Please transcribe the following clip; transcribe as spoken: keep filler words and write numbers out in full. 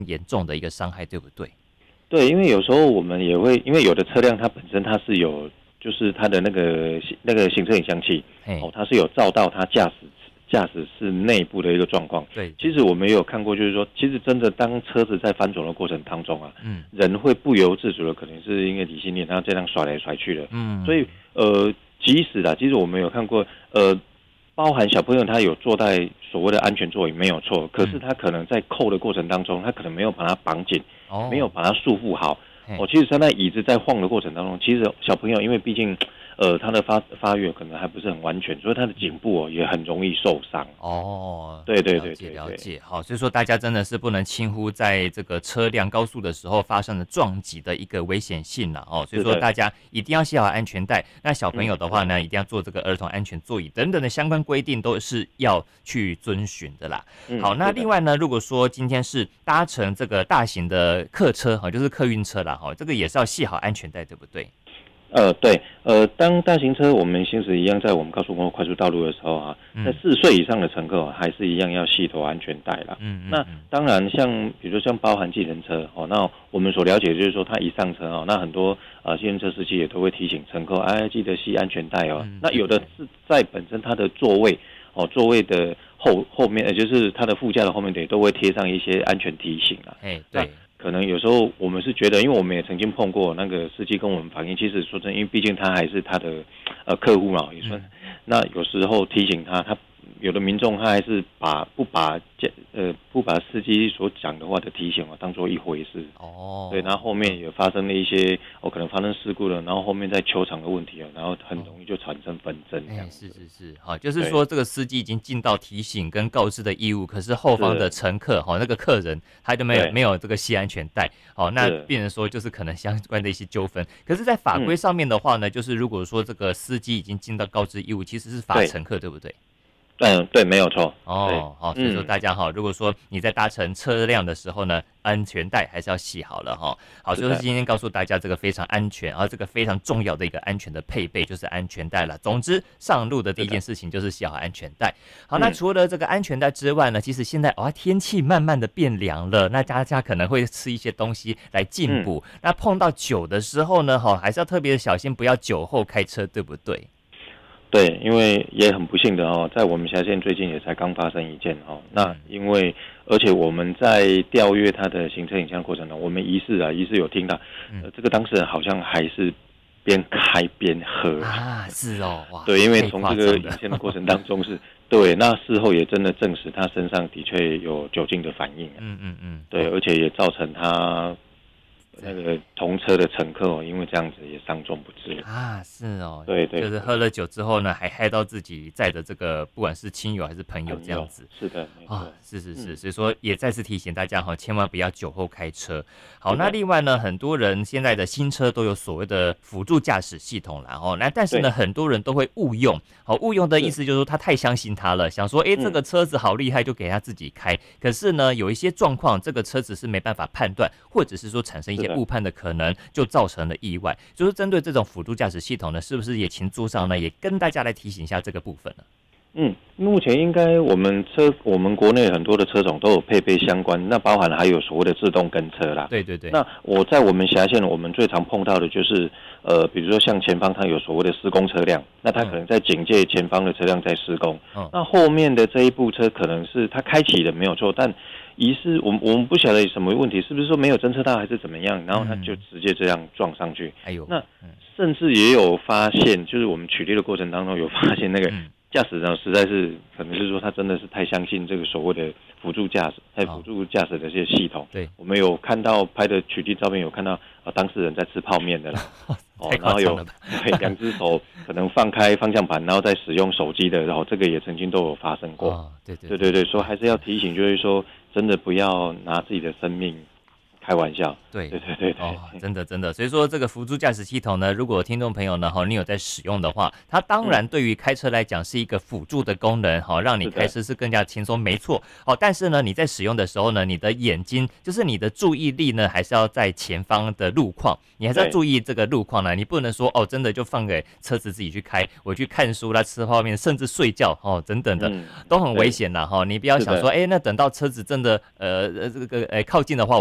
严重的一个伤害，对不对？ 对，因为有时候我们也会，因为有的车辆它本身它是有，就是它的那个那个行车影像器，哦，它是有照到它驾驶驾驶室内部的一个状况。 对， 其实我们也有看过，就是说，其实真的当车子在翻转的过程当中啊， 嗯， 人会不由自主的，可能是因为离心力，然后这样甩来甩去的。 嗯， 所以呃，即使啊，其实我们有看过，呃。包含小朋友他有坐在所谓的安全座椅没有错，可是他可能在扣的过程当中，他可能没有把它绑紧，哦、没有把它束缚好。哦，其实他那椅子在晃的过程当中，其实小朋友因为毕竟，呃，他的发发育可能还不是很完全，所以他的颈部哦也很容易受伤。 哦， 对对对对对，了解。好，所以说大家真的是不能轻忽在这个车辆高速的时候发生的撞击的一个危险性了哦。所以说大家一定要系好安全带。那小朋友的话呢，嗯、一定要做这个儿童安全座椅等等的相关规定都是要去遵循的啦。好，那另外呢，如果说今天是搭乘这个大型的客车哈，就是客运车啦哈，这个也是要系好安全带，对不对？ 呃，对，呃，当大型车我们行驶一样在我们高速公路快速道路的时候啊，嗯、在四岁以上的乘客、啊、还是一样要系头安全带啦。嗯嗯。那当然像，比如说像包含计程车哦，那我们所了解就是说，他一上车哦，那很多呃计程车司机也都会提醒乘客，哎，记得系安全带哦。嗯、那有的是在本身它的座位哦，座位的后后面，呃，就是它的副驾的后面也都会贴上一些安全提醒啊。 哎，对。 可能有时候我们是觉得，因为我们也曾经碰过那个司机跟我们反映，其实说真的，因为毕竟他还是他的呃客户嘛，也算。嗯、那有时候提醒他，他有的民众他还是把不把呃不把司机所讲的话的提醒啊当做一回事。哦。对，然后后面也发生了一些哦可能发生事故了，然后后面在球场的问题啊，然后很容易就产生纷争。哎， 是是是，好，就是说这个司机已经尽到提醒跟告知的义务，可是后方的乘客哈那个客人他就没有没有这个系安全带，好，那变成说就是可能相关的一些纠纷。可是，在法规上面的话呢，嗯、就是如果说这个司机已经尽到告知义务，其实是罚乘客，对不对？ 嗯，对，没有错。 哦，好，所以说大家哈，嗯、如果说你在搭乘车辆的时候呢，安全带还是要系好了哈。好，所以说今天告诉大家这个非常安全，然后这个非常重要的一个安全的配备就是安全带了。总之，上路的第一件事情就是系好安全带。好，那除了这个安全带之外呢，其实现在哦天气慢慢的变凉了，那大家可能会吃一些东西来进补。嗯、那碰到酒的时候呢，哈，还是要特别的小心，不要酒后开车，对不对？ 对，因为也很不幸的哦，在我们辖县最近也才刚发生一件哦。那因为而且我们在调阅他的行车影像过程中，我们疑似啊，疑似有听到，呃，这个当事人好像还是边开边喝啊，是哦，哇， 对，因为从这个影像的过程当中是，对，那事后也真的证实他身上的确有酒精的反应，嗯嗯嗯，对，而且也造成他。那个同车的乘客哦，因为这样子也伤重不治啊，是哦， 对 对, 对， 就是喝了酒之后呢，还害到自己载的这个不管是亲友还是朋友这样子， 是的，没错， 啊，是是是，嗯、所以说也再次提醒大家哈，千万不要酒后开车。好，那另外呢，很多人现在的新车都有所谓的辅助驾驶系统啦，哦，那但是呢，很多人都会误用，好，误用的意思就是说他太相信他了，想说，哎，这个车子好厉害，就给他自己开。嗯、可是呢，有一些状况，这个车子是没办法判断，或者是说产生一些误判的可能。就造成了意外，就是针对这种辅助驾驶系统呢，是不是也请组长呢也跟大家来提醒一下这个部分呢？ 嗯，目前应该我们车我们国内很多的车种都有配备相关，那包含还有所谓的自动跟车啦。 对对对。 那我在我们辖县，我们最常碰到的就是呃，比如说像前方它有所谓的施工车辆，那它可能在警戒前方的车辆在施工，嗯、那后面的这一部车可能是它开启的没有错，但疑似我们我们不晓得有什么问题，是不是说没有侦测到还是怎么样，然后他就直接这样撞上去。哎呦，那甚至也有发现，就是我们取缔的过程当中有发现那个驾驶人实在是可能是说他真的是太相信这个所谓的辅助驾驶，还有辅助驾驶的这些系统。对，我们有看到拍的取缔照片，有看到啊当事人在吃泡面的啦。 哦， 然后有对两只手可能放开方向盘，然后再使用手机的，然后这个也曾经都有发生过。哦、对对对对对，所以还是要提醒，就是说真的不要拿自己的生命开玩笑。 对对对对对， 哦，真的真的，所以说这个辅助驾驶系统呢，如果听众朋友呢，哈，你有在使用的话，它当然对于开车来讲是一个辅助的功能，哈，让你开车是更加轻松，没错。哦，但是呢，你在使用的时候呢，你的眼睛就是你的注意力呢，还是要在前方的路况，你还是要注意这个路况呢，你不能说哦，真的就放给车子自己去开，我去看书啦、吃泡面，甚至睡觉哦，等等的，嗯、都很危险啦，哈。你不要想说，哎，那等到车子真的呃这个呃靠近的话。